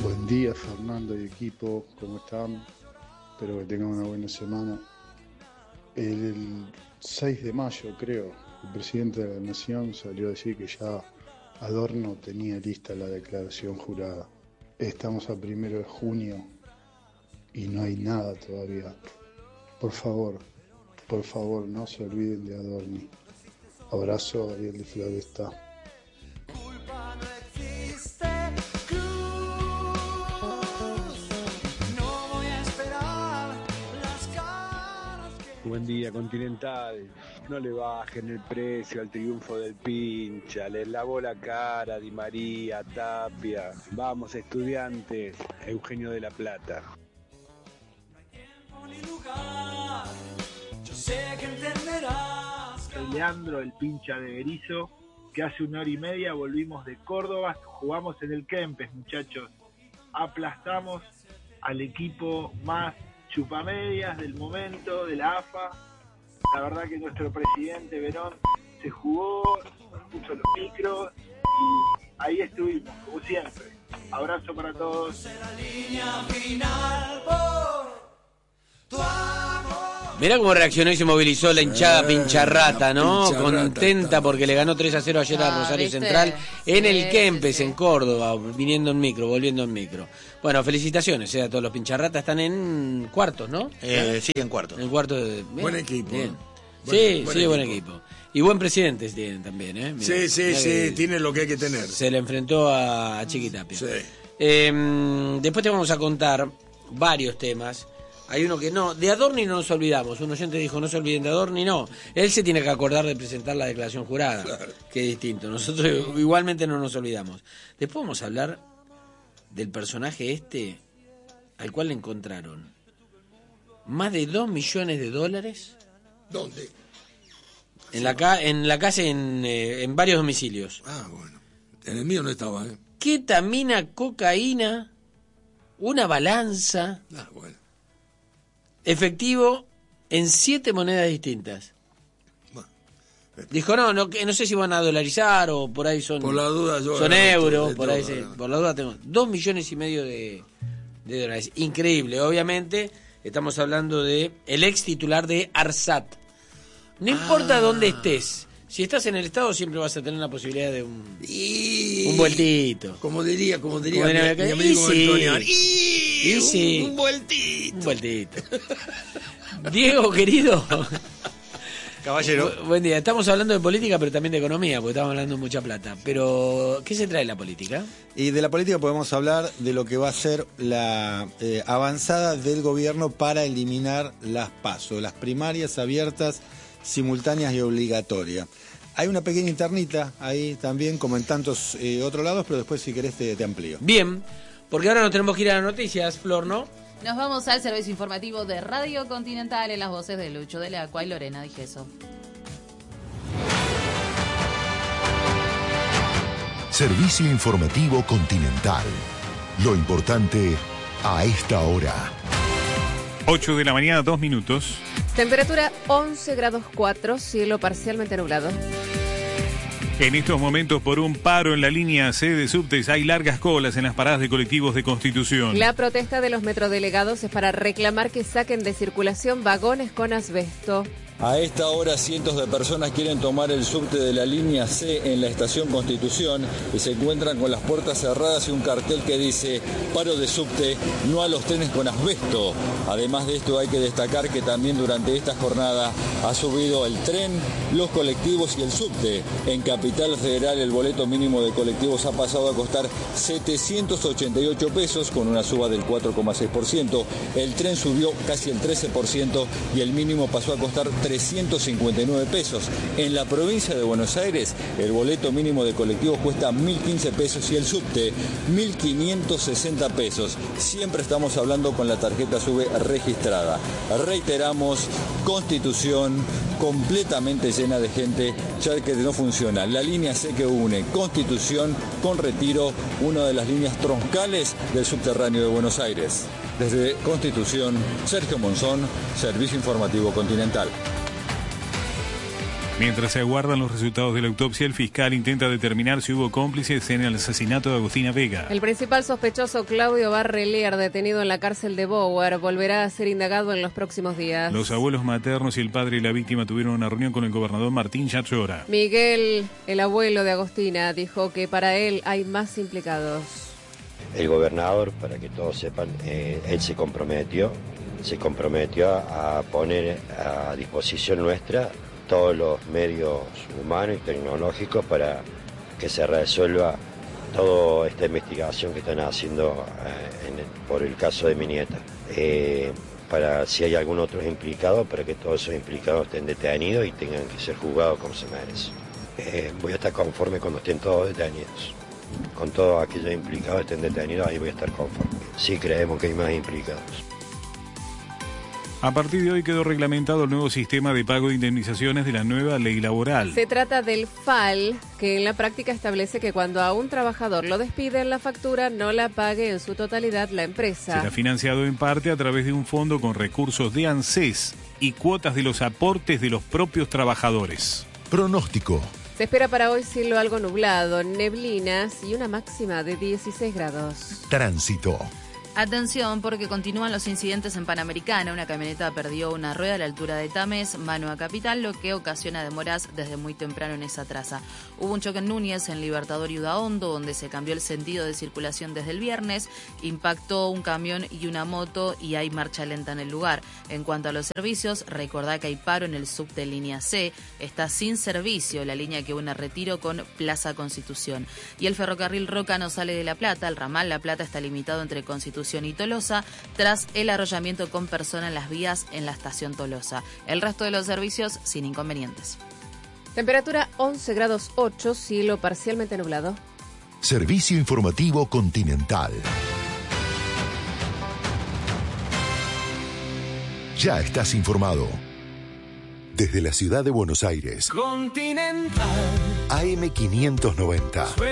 Buen día, Fernando y equipo, ¿cómo están? Espero que tengan una buena semana. El 6 de mayo, creo, el presidente de la Nación salió a decir que ya Adorno tenía lista la declaración jurada. Estamos a 1 de junio y no hay nada todavía. Por favor, no se olviden de Adorno. Abrazo, Ariel de Floresta. Buen día, Continental. No le bajen el precio al triunfo del Pincha. Les lavó la cara Di María, Tapia. Vamos, Estudiantes. Eugenio de la Plata. Leandro, el Pincha de Berizo, que hace 1 hora y media volvimos de Córdoba, jugamos en el Kempes, muchachos. Aplastamos al equipo más chupamedias del momento, de la AFA. La verdad que nuestro presidente Verón se jugó, nos puso los micros y ahí estuvimos, como siempre. Abrazo para todos. Mirá cómo reaccionó y se movilizó la hinchada pincharrata, ¿no? Contenta porque le ganó 3-0 ayer a Rosario ¿viste? Central en el Kempes, sí. en Córdoba, viniendo en micro, volviendo en micro. Bueno, felicitaciones a todos los pincharratas, están en cuartos, ¿no? Sí, en cuarto. En cuarto de... Bien, Buen equipo. bien. Buen Buen equipo. Y buen presidente tienen también, ¿eh? Mirá, Sí, tiene lo que hay que tener. Se le enfrentó a Chiquitapia. Sí. Después te vamos a contar varios temas. Hay uno que no, de Adorni no nos olvidamos. Un oyente dijo, no se olviden de Adorni, no. Él se tiene que acordar de presentar la declaración jurada, claro. Que es distinto. Nosotros igualmente no nos olvidamos. Después vamos a hablar del personaje al cual le encontraron más de $2 millones. ¿Dónde? En la casa, en varios domicilios. Ah, bueno. En el mío no estaba, ¿eh? Ketamina, cocaína, una balanza... Ah, bueno. Efectivo en 7 monedas distintas. Bueno, dijo, no sé si van a dolarizar o por ahí son... Por la duda yo... Son euros, por ahí no. por la duda tengo 2,5 millones de dólares. Increíble, obviamente, estamos hablando de el ex titular de ARSAT. No importa dónde estés, si estás en el Estado siempre vas a tener la posibilidad de un vueltito. Como diría mi amigo Antonio. Un vueltito. Un vueltito. Diego, querido. Caballero. Buen día. Estamos hablando de política, pero también de economía, porque estamos hablando de mucha plata. Pero, ¿qué se trae la política? Y de la política podemos hablar de lo que va a ser la avanzada del gobierno para eliminar las PASO, las primarias abiertas, simultáneas y obligatorias. Hay una pequeña internita ahí también, como en tantos otros lados, pero después si querés te amplío. Bien, porque ahora nos tenemos que ir a las noticias, Flor, ¿no? Nos vamos al servicio informativo de Radio Continental en las voces de Lucho de la Acua y Lorena Dijeso. Servicio informativo Continental. Lo importante a esta hora. 8 de la mañana, 2 minutos. Temperatura 11 grados 4, cielo parcialmente nublado. En estos momentos, por un paro en la línea C de subtes, hay largas colas en las paradas de colectivos de Constitución. La protesta de los metrodelegados es para reclamar que saquen de circulación vagones con asbesto. A esta hora cientos de personas quieren tomar el subte de la línea C en la estación Constitución y se encuentran con las puertas cerradas y un cartel que dice paro de subte, no a los trenes con asbesto. Además de esto hay que destacar que también durante esta jornada ha subido el tren, los colectivos y el subte. En Capital Federal el boleto mínimo de colectivos ha pasado a costar 788 pesos con una suba del 4,6%. El tren subió casi el 13% y el mínimo pasó a costar 359 pesos. En la provincia de Buenos Aires, el boleto mínimo de colectivos cuesta 1.015 pesos y el subte 1.560 pesos. Siempre estamos hablando con la tarjeta SUBE registrada. Reiteramos, Constitución completamente llena de gente, ya que no funciona. La línea C que une Constitución con Retiro, una de las líneas troncales del subterráneo de Buenos Aires. Desde Constitución, Sergio Monzón, Servicio Informativo Continental. Mientras se aguardan los resultados de la autopsia, el fiscal intenta determinar si hubo cómplices en el asesinato de Agustina Vega. El principal sospechoso, Claudio Barrelier, detenido en la cárcel de Bower, volverá a ser indagado en los próximos días. Los abuelos maternos y el padre de la víctima tuvieron una reunión con el gobernador Martín Yachora. Miguel, el abuelo de Agustina, dijo que para él hay más implicados. El gobernador, para que todos sepan, él se comprometió a poner a disposición nuestra todos los medios humanos y tecnológicos para que se resuelva toda esta investigación que están haciendo por el caso de mi nieta. Para si hay algún otro implicado, para que todos esos implicados estén detenidos y tengan que ser juzgados como se merecen. Voy a estar conforme cuando estén todos detenidos. Con todos aquellos implicados estén detenidos, ahí voy a estar conforme. Sí creemos que hay más implicados. A partir de hoy quedó reglamentado el nuevo sistema de pago de indemnizaciones de la nueva ley laboral. Se trata del FAL, que en la práctica establece que cuando a un trabajador lo despiden, la factura no la pague en su totalidad la empresa. Será financiado en parte a través de un fondo con recursos de ANSES y cuotas de los aportes de los propios trabajadores. Pronóstico. Se espera para hoy cielo algo nublado, neblinas y una máxima de 16 grados. Tránsito. Atención, porque continúan los incidentes en Panamericana. Una camioneta perdió una rueda a la altura de Tames, mano a Capital, lo que ocasiona demoras desde muy temprano en esa traza. Hubo un choque en Núñez, en Libertador y Udaondo, donde se cambió el sentido de circulación desde el viernes. Impactó un camión y una moto y hay marcha lenta en el lugar. En cuanto a los servicios, recordá que hay paro en el subte línea C. Está sin servicio la línea que une a Retiro con Plaza Constitución. Y el ferrocarril Roca no sale de La Plata. El ramal La Plata está limitado entre Constitución y Tolosa tras el arrollamiento con persona en las vías en la estación Tolosa. El resto de los servicios sin inconvenientes. Temperatura 11 grados 8, cielo parcialmente nublado. Servicio informativo Continental. Ya estás informado. Desde la ciudad de Buenos Aires. Continental. AM590.